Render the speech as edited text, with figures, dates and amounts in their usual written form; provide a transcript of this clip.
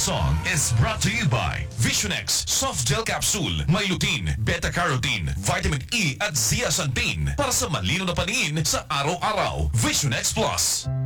Song is brought to you by Visionex Soft Gel Capsule, may lutein, beta-carotene, vitamin E at zeaxanthin para sa malino na paningin sa araw-araw. Visionex Plus.